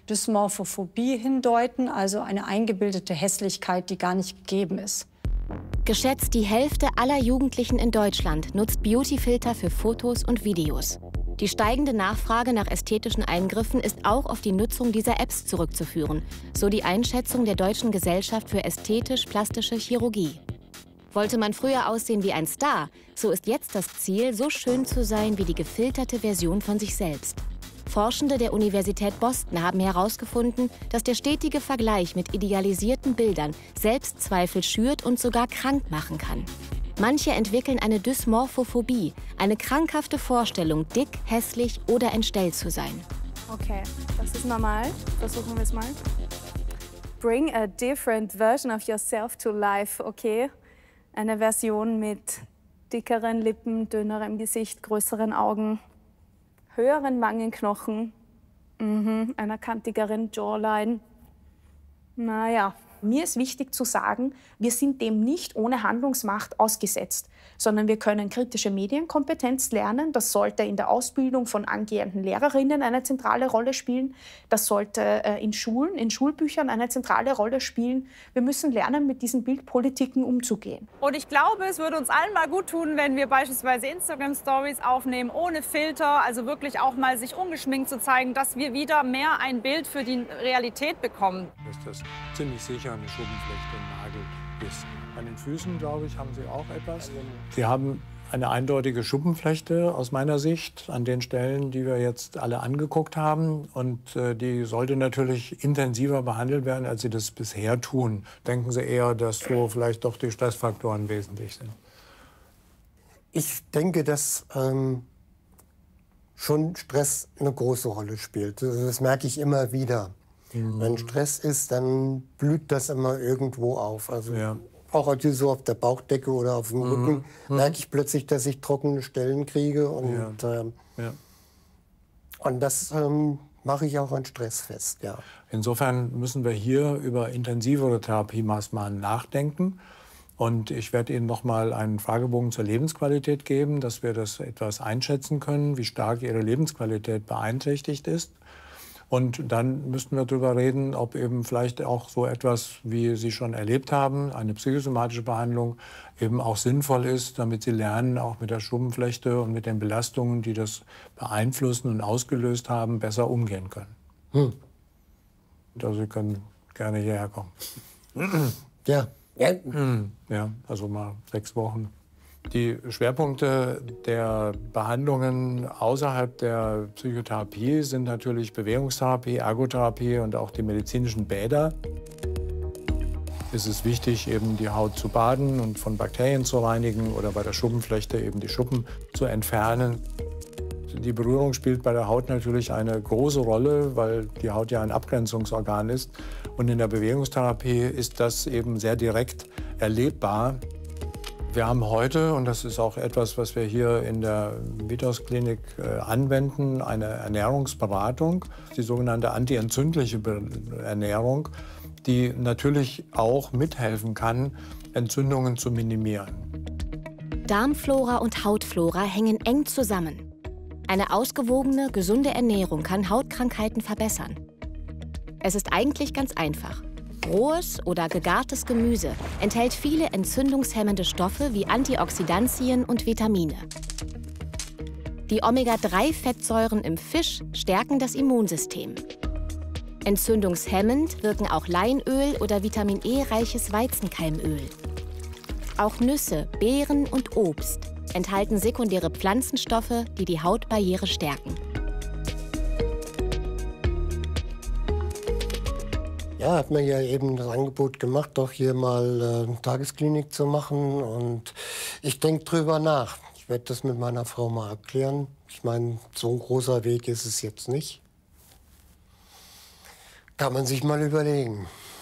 Dysmorphophobie hindeuten, also eine eingebildete Hässlichkeit, die gar nicht gegeben ist. Geschätzt die Hälfte aller Jugendlichen in Deutschland nutzt Beautyfilter für Fotos und Videos. Die steigende Nachfrage nach ästhetischen Eingriffen ist auch auf die Nutzung dieser Apps zurückzuführen, so die Einschätzung der Deutschen Gesellschaft für ästhetisch-plastische Chirurgie. Wollte man früher aussehen wie ein Star, so ist jetzt das Ziel, so schön zu sein wie die gefilterte Version von sich selbst. Forschende der Universität Boston haben herausgefunden, dass der stetige Vergleich mit idealisierten Bildern Selbstzweifel schürt und sogar krank machen kann. Manche entwickeln eine Dysmorphophobie, eine krankhafte Vorstellung, dick, hässlich oder entstellt zu sein. Okay, das ist normal. Versuchen wir es mal. Bring a different version of yourself to life, okay? Eine Version mit dickeren Lippen, dünnerem Gesicht, größeren Augen, höheren Wangenknochen, einer kantigeren Jawline. Naja. Mir ist wichtig zu sagen, wir sind dem nicht ohne Handlungsmacht ausgesetzt, sondern wir können kritische Medienkompetenz lernen. Das sollte in der Ausbildung von angehenden Lehrerinnen eine zentrale Rolle spielen. Das sollte in Schulen, in Schulbüchern eine zentrale Rolle spielen. Wir müssen lernen, mit diesen Bildpolitiken umzugehen. Und ich glaube, es würde uns allen mal gut tun, wenn wir beispielsweise Instagram-Stories aufnehmen, ohne Filter, also wirklich auch mal sich ungeschminkt zu zeigen, dass wir wieder mehr ein Bild für die Realität bekommen. Dass das ziemlich sicher eine Schuppenflechte im Nagel ist. An den Füßen, glaube ich, haben Sie auch etwas. Sie haben eine eindeutige Schuppenflechte aus meiner Sicht an den Stellen, die wir jetzt alle angeguckt haben. Und die sollte natürlich intensiver behandelt werden, als Sie das bisher tun. Denken Sie eher, dass so vielleicht doch die Stressfaktoren wesentlich sind? Ich denke, dass schon Stress eine große Rolle spielt. Das merke ich immer wieder. Wenn Stress ist, dann blüht das immer irgendwo auf. Also auch so auf der Bauchdecke oder auf dem Rücken merke ich plötzlich, dass ich trockene Stellen kriege. Und, und das mache ich auch an Stress fest. Ja. Insofern müssen wir hier über intensivere Therapiemaßnahmen nachdenken. Und ich werde Ihnen noch mal einen Fragebogen zur Lebensqualität geben, dass wir das etwas einschätzen können, wie stark Ihre Lebensqualität beeinträchtigt ist. Und dann müssten wir darüber reden, ob eben vielleicht auch so etwas, wie Sie schon erlebt haben, eine psychosomatische Behandlung eben auch sinnvoll ist, damit Sie lernen, auch mit der Schuppenflechte und mit den Belastungen, die das beeinflussen und ausgelöst haben, besser umgehen können. Also Sie können gerne hierher kommen. Ja. Ja, also mal 6 Wochen. Die Schwerpunkte der Behandlungen außerhalb der Psychotherapie sind natürlich Bewegungstherapie, Ergotherapie und auch die medizinischen Bäder. Es ist wichtig, eben die Haut zu baden und von Bakterien zu reinigen oder bei der Schuppenflechte eben die Schuppen zu entfernen. Die Berührung spielt bei der Haut natürlich eine große Rolle, weil die Haut ja ein Abgrenzungsorgan ist. Und in der Bewegungstherapie ist das eben sehr direkt erlebbar. Wir haben heute, und das ist auch etwas, was wir hier in der Vitos-Klinik anwenden, eine Ernährungsberatung, die sogenannte antientzündliche Ernährung, die natürlich auch mithelfen kann, Entzündungen zu minimieren. Darmflora und Hautflora hängen eng zusammen. Eine ausgewogene, gesunde Ernährung kann Hautkrankheiten verbessern. Es ist eigentlich ganz einfach. Rohes oder gegartes Gemüse enthält viele entzündungshemmende Stoffe wie Antioxidantien und Vitamine. Die Omega-3-Fettsäuren im Fisch stärken das Immunsystem. Entzündungshemmend wirken auch Leinöl oder Vitamin-E-reiches Weizenkeimöl. Auch Nüsse, Beeren und Obst enthalten sekundäre Pflanzenstoffe, die die Hautbarriere stärken. Ja, hat mir ja eben das Angebot gemacht, doch hier mal eine Tagesklinik zu machen. Und ich denke drüber nach. Ich werde das mit meiner Frau mal abklären. Ich meine, so ein großer Weg ist es jetzt nicht. Kann man sich mal überlegen.